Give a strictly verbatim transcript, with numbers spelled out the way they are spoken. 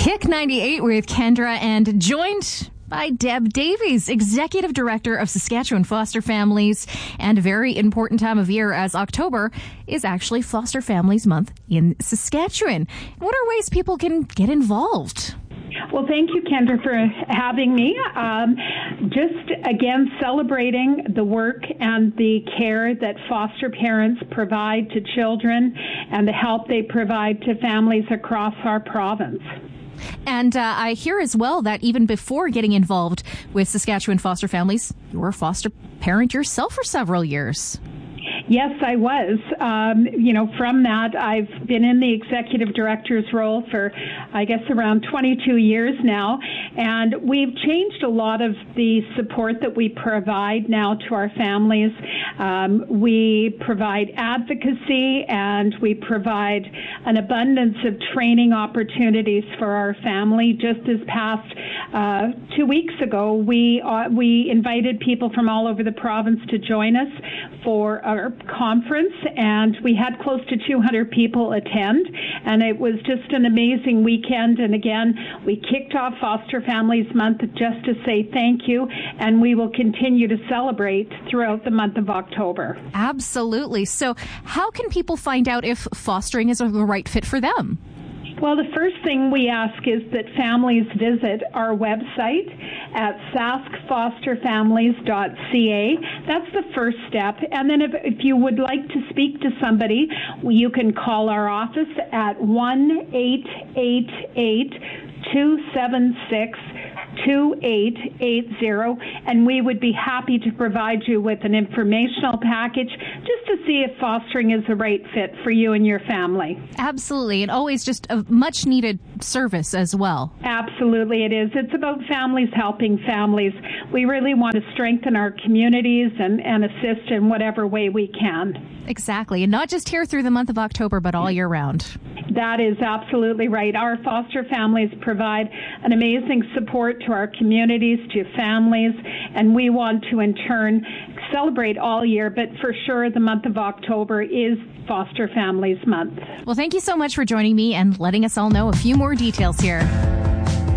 Kick ninety-eight with Kendra and joined by Deb Davies, Executive Director of Saskatchewan Foster Families, and a very important time of year as October is actually Foster Families Month in Saskatchewan. What are ways people can get involved? Well, thank you, Kendra, for having me. Um, just, again, celebrating the work and the care that foster parents provide to children and the help they provide to families across our province. And uh, I hear as well that even before getting involved with Saskatchewan Foster Families, you were a foster parent yourself for several years. Yes, I was. Um, you know, from that, I've been in the executive director's role for, I guess, around twenty-two years now. And we've changed a lot of the support that we provide now to our families. Um, we provide advocacy and we provide an abundance of training opportunities for our family. Just this past uh, two weeks ago, we uh, we invited people from all over the province to join us for our conference, and we had close to two hundred people attend, and it was just an amazing weekend. And again, we kicked off Foster Families Month just to say thank you, and we will continue to celebrate throughout the month of October. Absolutely. So how can people find out if fostering is the right fit for them? Well, the first thing we ask is that families visit our website at sask foster families dot c a. That's the first step. And then if, if you would like to speak to somebody, you can call our office at one eight eight eight, two seven six, two eight eight zero, and we would be happy to provide you with an informational package just to see if fostering is the right fit for you and your family. Absolutely, and always just a much needed service as well. Absolutely, it is. It's about families helping families. We really want to strengthen our communities and, and assist in whatever way we can. Exactly, and not just here through the month of October, but all year round. That is absolutely right. Our foster families provide an amazing support to our communities, to families, and we want to in turn celebrate all year, but for sure the month of October is Foster Families Month. Well, thank you so much for joining me and letting us all know a few more details here.